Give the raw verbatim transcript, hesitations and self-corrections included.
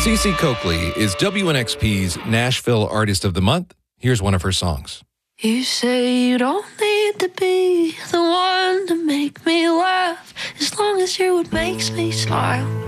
Cece Coakley is W N X P's Nashville Artist of the Month. Here's one of her songs. You say you don't need to be the one to make me laugh, as long as you're what makes me smile.